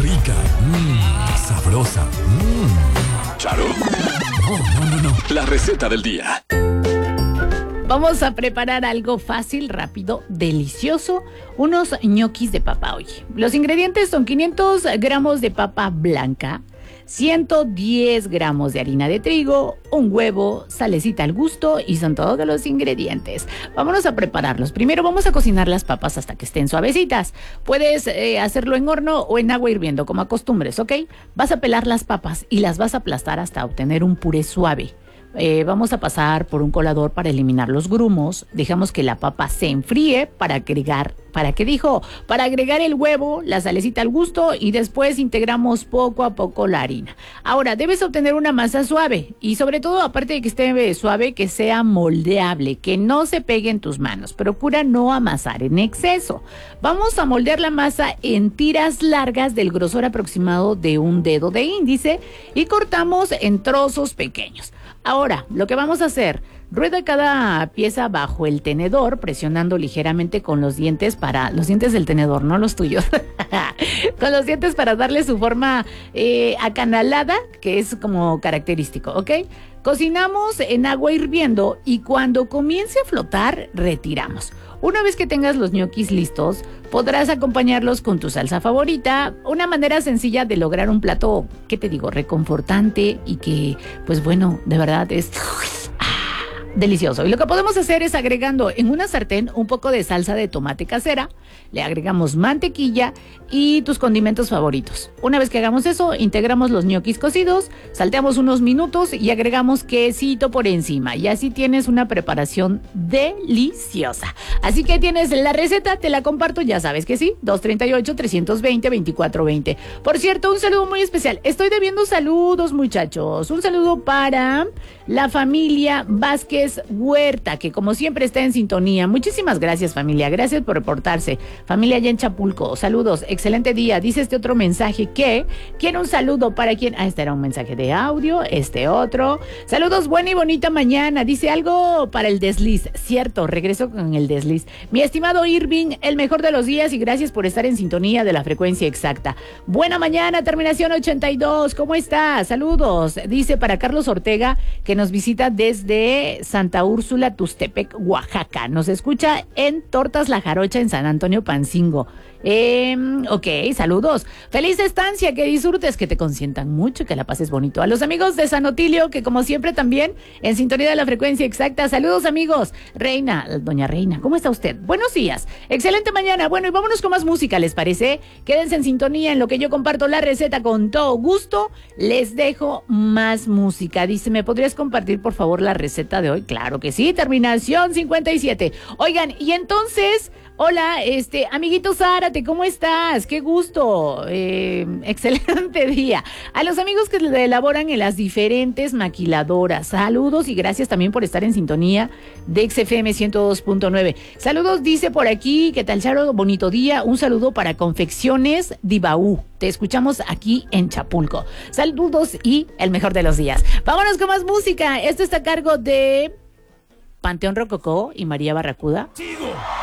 rica, sabrosa. ¿Charo? No. La receta del día. Vamos a preparar algo fácil, rápido, delicioso. Unos ñoquis de papa hoy. Los ingredientes son 500 gramos de papa blanca, 110 gramos de harina de trigo, un huevo, salecita al gusto y son todos los ingredientes. Vámonos a prepararlos. Primero vamos a cocinar las papas hasta que estén suavecitas. Puedes hacerlo en horno o en agua hirviendo, como acostumbres, ¿ok? Vas a pelar las papas y las vas a aplastar hasta obtener un puré suave. Vamos a pasar por un colador para eliminar los grumos. Dejamos que la papa se enfríe para agregar el huevo, la salecita al gusto y después integramos poco a poco la harina. Ahora, debes obtener una masa suave y sobre todo, aparte de que esté suave, que sea moldeable, que no se pegue en tus manos. Procura no amasar en exceso. Vamos a moldear la masa en tiras largas del grosor aproximado de un dedo de índice y cortamos en trozos pequeños. Ahora, lo que vamos a hacer, rueda cada pieza bajo el tenedor, presionando ligeramente con los dientes del tenedor, no los tuyos, con los dientes para darle su forma acanalada, que es como característico, ¿ok? Cocinamos en agua hirviendo y cuando comience a flotar, retiramos. Una vez que tengas los ñoquis listos, podrás acompañarlos con tu salsa favorita. Una manera sencilla de lograr un plato, ¿qué te digo?, reconfortante y que, pues bueno, de verdad es delicioso. Y lo que podemos hacer es agregando en una sartén un poco de salsa de tomate casera, le agregamos mantequilla y tus condimentos favoritos. Una vez que hagamos eso, integramos los ñoquis cocidos, salteamos unos minutos y agregamos quesito por encima. Y así tienes una preparación deliciosa. Así que tienes la receta, te la comparto, ya sabes que sí, 238-320-2420. Por cierto, un saludo muy especial. Estoy debiendo saludos, muchachos. Un saludo para la familia Vázquez Huerta, que como siempre está en sintonía. Muchísimas gracias, familia. Gracias por reportarse. Familia allá en Chapulco, saludos, excelente día. Dice este otro mensaje que quiere un saludo para quien. Este era un mensaje de audio, este otro. Saludos, buena y bonita mañana. Dice algo para el desliz. Cierto, regreso con el desliz. Mi estimado Irving, el mejor de los días y gracias por estar en sintonía de la frecuencia exacta. Buena mañana, terminación 82. ¿Cómo estás? Saludos. Dice para Carlos Ortega, que nos visita desde Santa Úrsula, Tustepec, Oaxaca. Nos escucha en Tortas La Jarocha en San Antonio Pancingo. Ok, saludos. Feliz estancia, que disfrutes, que te consientan mucho, que la pases bonito. A los amigos de San Otilio, que como siempre también en sintonía de la frecuencia exacta. Saludos, amigos. Reina, doña Reina, ¿cómo está usted? Buenos días. Excelente mañana. Bueno, y vámonos con más música, ¿les parece? Quédense en sintonía en lo que yo comparto la receta con todo gusto. Les dejo más música. Dice, ¿me podrías compartir, por favor, la receta de hoy? Claro que sí, terminación 57. Oigan, y entonces... Hola, amiguito Zárate, ¿cómo estás? Qué gusto, excelente día. A los amigos que le elaboran en las diferentes maquiladoras, saludos y gracias también por estar en sintonía de XFM 102.9. Saludos, dice por aquí, ¿qué tal, Charo? Bonito día, un saludo para Confecciones Dibaú. Te escuchamos aquí en Chapulco. Saludos y el mejor de los días. Vámonos con más música. Esto está a cargo de Panteón Rococó y María Barracuda. ¡Sigo!